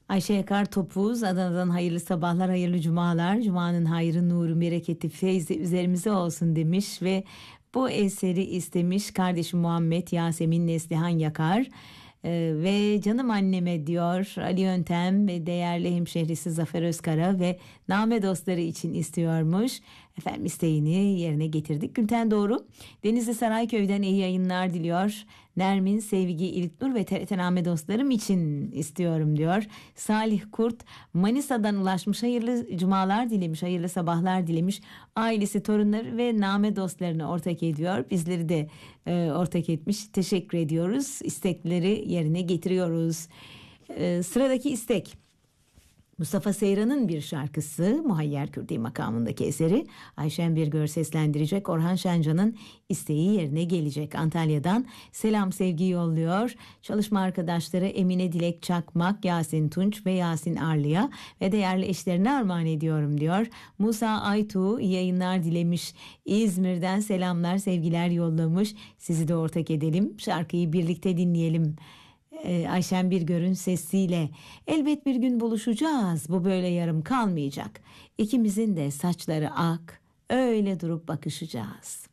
Ayşe Yakar Topuz Adana'dan hayırlı sabahlar, hayırlı cumalar. Cumanın hayrı, nuru, bereketi, feyzi üzerimize olsun demiş ve bu eseri istemiş kardeşim Muhammed Yasemin Neslihan Yakar. Ve canım anneme diyor Ali Yöntem ve değerli hemşehrisi Zafer Özkara ve Name dostları için istiyormuş. Efendim isteğini yerine getirdik. Gülten Doğru Denizli Sarayköy'den iyi yayınlar diliyor. Nermin, Sevgi, İlknur ve TRT Name dostlarım için istiyorum diyor. Salih Kurt Manisa'dan ulaşmış, hayırlı cumalar dilemiş, hayırlı sabahlar dilemiş. Ailesi, torunları ve Name dostlarını ortak ediyor. Bizleri de ortak etmiş. Teşekkür ediyoruz. İstekleri yerine getiriyoruz. Sıradaki istek Mustafa Seyran'ın bir şarkısı, Muhayyer Kürdi makamındaki eseri Ayşen Birgör seslendirecek. Orhan Şencan'ın isteği yerine gelecek. Antalya'dan selam sevgi yolluyor. Çalışma arkadaşları Emine Dilek Çakmak, Yasin Tunç ve Yasin Arlı'ya ve değerli eşlerine armağan ediyorum diyor. Musa Aytuğ iyi yayınlar dilemiş. İzmir'den selamlar sevgiler yollamış. Sizi de ortak edelim. Şarkıyı birlikte dinleyelim. Ayşen Birgör'ün sesiyle elbet bir gün buluşacağız, bu böyle yarım kalmayacak, İkimizin de saçları ak, öyle durup bakışacağız.